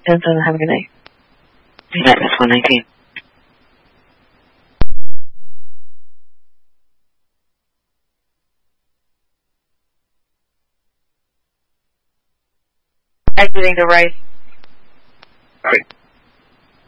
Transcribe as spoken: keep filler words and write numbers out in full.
ten seven, have a good night. Good night, Miss one nineteen. Exiting the right. Right.